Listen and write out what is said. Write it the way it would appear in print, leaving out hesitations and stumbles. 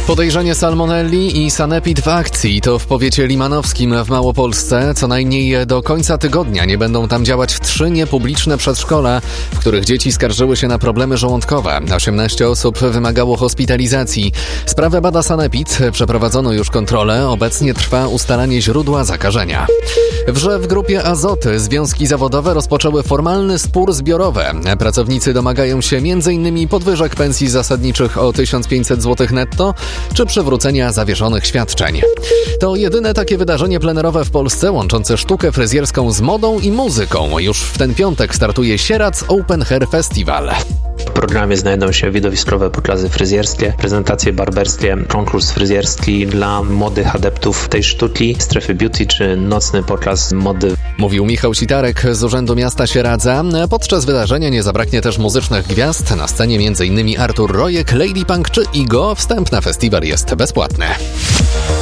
Podejrzenie salmonelli i sanepid w akcji. To w powiecie limanowskim w Małopolsce. Co najmniej do końca tygodnia nie będą tam działać 3 niepubliczne przedszkola, w których dzieci skarżyły się na problemy żołądkowe. 18 osób wymagało hospitalizacji. Sprawę bada sanepid. Przeprowadzono już kontrolę. Obecnie trwa ustalanie źródła zakażenia. W grupie Azoty związki zawodowe rozpoczęły formalny spór zbiorowy. Pracownicy domagają się m.in. podwyżek pensji zasadniczych o 1500 zł netto, czy przywrócenia zawieszonych świadczeń. To jedyne takie wydarzenie plenerowe w Polsce łączące sztukę fryzjerską z modą i muzyką. Już w ten piątek startuje Sieradz Open Hair Festival. W programie znajdą się widowiskowe pokazy fryzjerskie, prezentacje barberskie, konkurs fryzjerski dla młodych adeptów tej sztuki, strefy beauty czy nocny pokaz mody. Mówił Michał Sitarek z Urzędu Miasta Sieradza. Podczas wydarzenia nie zabraknie też muzycznych gwiazd. Na scenie m.in. Artur Rojek, Lady Punk czy Igo. Wstęp na festiwal jest bezpłatny.